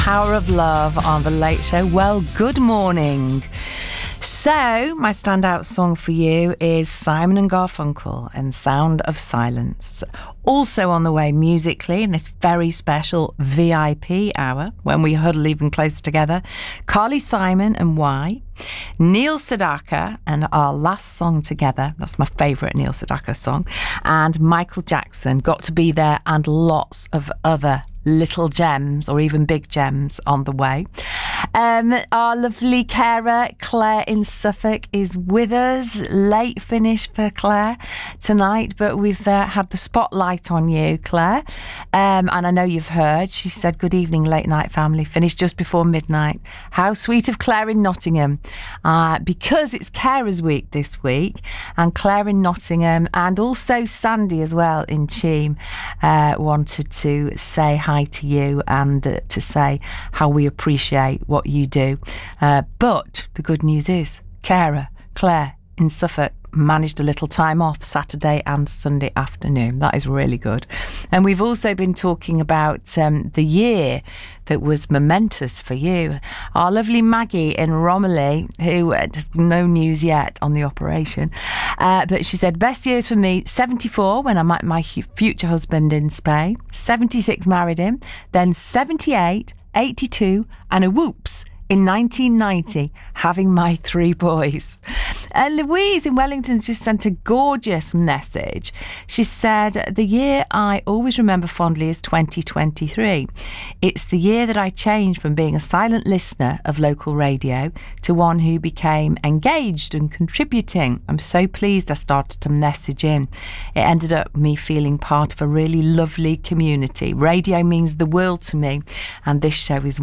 Power of Love on The Late Show. Well, good morning. So, my standout song for you is Simon and Garfunkel and Sound of Silence. Also on the way musically in this very special VIP hour when we huddle even closer together, Carly Simon and Why, Neil Sedaka and Our Last Song Together, that's my favourite Neil Sedaka song, and Michael Jackson, Got to Be There, and lots of other little gems or even big gems on the way. Our lovely carer Claire in Suffolk is with us. Late finish for Claire tonight, but we've had the spotlight on you, Claire, and I know you've heard. She said, good evening, late night family, finished just before midnight. How sweet of Claire in Nottingham, because it's Carers Week this week, and Claire in Nottingham and also Sandy as well in Cheam wanted to say hi to you and to say how we appreciate what you do. But the good news is, carer Claire in Suffolk managed a little time off Saturday and Sunday afternoon. That is really good. And we've also been talking about the year that was momentous for you. Our lovely Maggie in Romilly, who just no news yet on the operation, but she said, best years for me, 74 when I met my future husband in Spain, 76 married him, then 78, 82 and a whoops in 1990, having my 3 boys. And Louise in Wellington just sent a gorgeous message. She said, the year I always remember fondly is 2023. It's the year that I changed from being a silent listener of local radio to one who became engaged and contributing. I'm so pleased I started to message in. It ended up me feeling part of a really lovely community. Radio means the world to me, and this show is